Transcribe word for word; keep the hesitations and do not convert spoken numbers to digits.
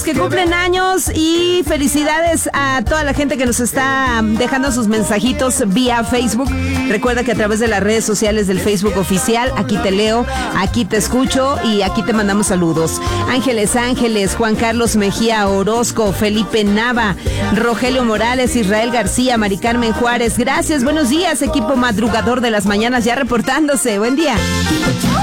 que cumplen años y felicidades a toda la gente que nos está dejando sus mensajitos vía Facebook. Recuerda que a través de las redes sociales del Facebook oficial, aquí te leo, aquí te escucho y aquí te mandamos saludos. Ángeles Ángeles, Juan Carlos Mejía Orozco, Felipe Nava, Rogelio Morales, Israel García, Mari Carmen Juárez. Gracias, buenos días, equipo madrugador de las mañanas ya reportándose. Buen día.